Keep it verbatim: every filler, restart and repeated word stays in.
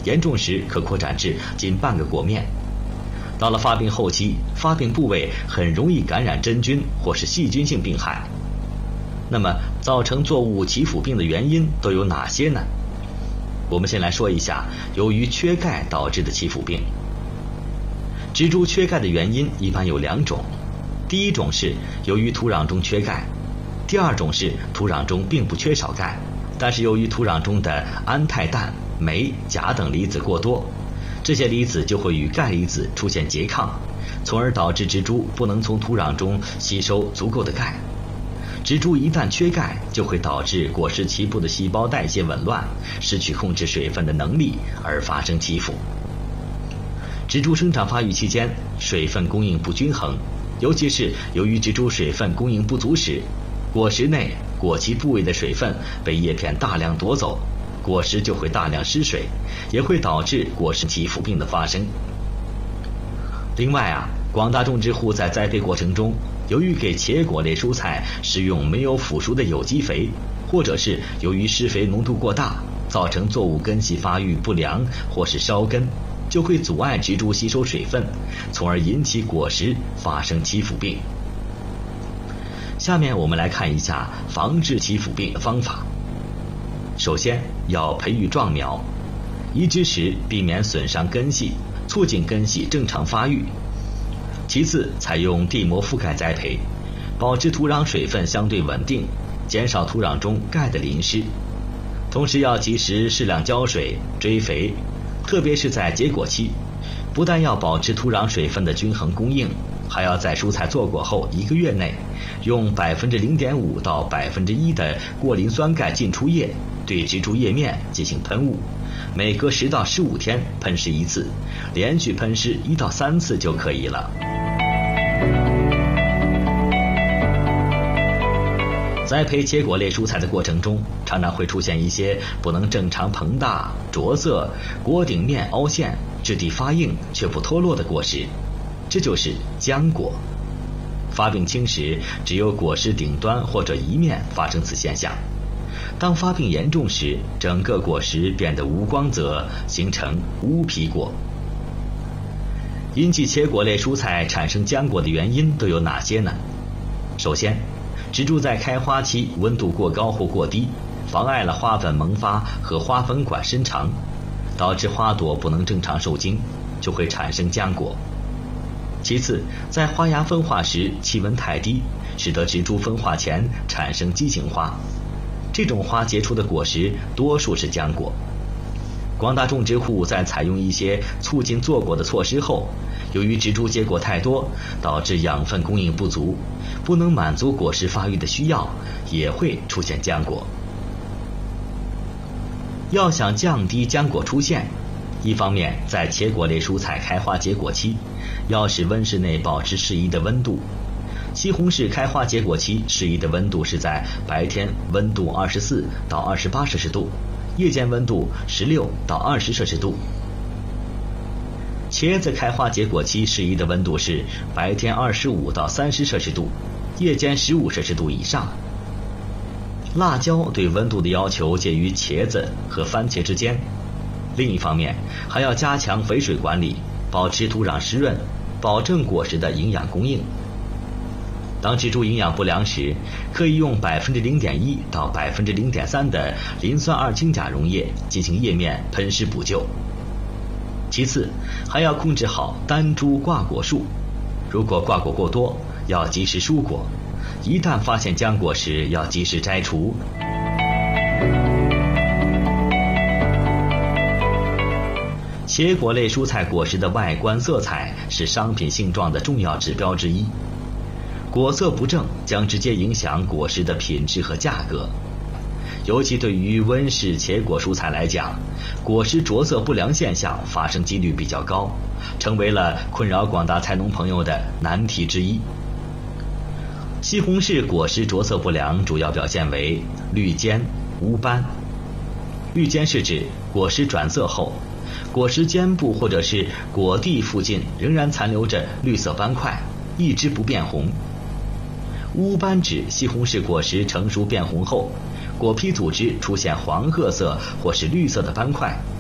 严重时可扩展至近半个果面。到了发病后期，发病部位很容易感染真菌或是细菌性病害。那么造成作物起腐病的原因都有哪些呢？我们先来说一下由于缺钙导致的起腐病。植株缺钙的原因一般有两种，第一种是由于土壤中缺钙，第二种是土壤中并不缺少钙，但是由于土壤中的胺钛氮、镁、钾等离子过多，这些离子就会与钙离子出现拮抗，从而导致植株不能从土壤中吸收足够的钙。植株一旦缺钙，就会导致果实其部的细胞代谢紊乱，失去控制水分的能力，而发生起腐。植株生长发育期间，水分供应不均衡，尤其是由于植株水分供应不足时，果实内果脐部位的水分被叶片大量夺走，果实就会大量失水，也会导致果实起腐病的发生。另外啊，广大种植户在栽培过程中，由于给茄果类蔬菜使用没有腐熟的有机肥，或者是由于施肥浓度过大，造成作物根系发育不良或是烧根，就会阻碍植株吸收水分，从而引起果实发生起腐病。下面我们来看一下防治起腐病的方法。首先要培育壮苗，移植时避免损伤根系，促进根系正常发育。其次，采用地膜覆盖栽培，保持土壤水分相对稳定，减少土壤中钙的淋湿。同时要及时适量浇水、追肥，特别是在结果期，不但要保持土壤水分的均衡供应，还要在蔬菜做果后一个月内，用百分之零点五到百分之一的过磷酸钙浸出液对植株叶面进行喷雾，每隔十到十五天喷施一次，连续喷施一到三次就可以了。栽培茄果类蔬菜的过程中，常常会出现一些不能正常膨大、着色、果顶面凹陷、质地发硬却不脱落的果实，这就是浆果。发病轻时，只有果实顶端或者一面发生此现象。当发病严重时，整个果实变得无光泽，形成乌皮果。引起茄果类蔬菜产生浆果的原因都有哪些呢？首先，植株在开花期温度过高或过低，妨碍了花粉萌发和花粉管伸长，导致花朵不能正常受精，就会产生浆果。其次，在花芽分化时气温太低，使得植株分化前产生畸形花，这种花结出的果实多数是浆果。广大种植户在采用一些促进坐果的措施后，由于植株结果太多，导致养分供应不足，不能满足果实发育的需要，也会出现浆果。要想降低浆果出现，一方面在茄果类蔬菜开花结果期，要使温室内保持适宜的温度。西红柿开花结果期适宜的温度是在白天温度二十四到二十八摄氏度，夜间温度十六到二十摄氏度。茄子开花结果期适宜的温度是白天二十五到三十摄氏度，夜间十五摄氏度以上。辣椒对温度的要求介于茄子和番茄之间。另一方面，还要加强肥水管理，保持土壤湿润，保证果实的营养供应。当植株营养不良时，可以用百分之零点一到百分之零点三的磷酸二氢钾溶液进行叶面喷施补救。其次，还要控制好单株挂果数，如果挂果过多，要及时疏果，一旦发现浆果时，要及时摘除。茄果类蔬菜果实的外观色彩是商品性状的重要指标之一，果色不正将直接影响果实的品质和价格。尤其对于温室茄果蔬菜来讲，果实着色不良现象发生几率比较高，成为了困扰广大菜农朋友的难题之一。西红柿果实着色不良主要表现为绿尖、乌斑。绿尖是指果实转色后，果实尖部或者是果蒂附近仍然残留着绿色斑块，一直不变红。乌斑指西红柿果实成熟变红后，果皮组织出现黄褐色或是绿色的斑块，